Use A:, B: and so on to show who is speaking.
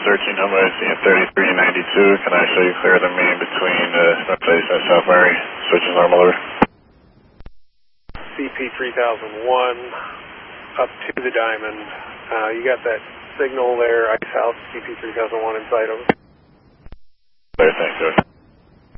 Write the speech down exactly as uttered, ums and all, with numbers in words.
A: searching on my C M thirty-three ninety-two. Can I show you clear the main between uh, North Place and South Murray? Switches normal over.
B: C P three thousand one up to the diamond. Uh, you got that signal there, Ice House, C P three thousand one inside of it.
A: Clear, thanks, George.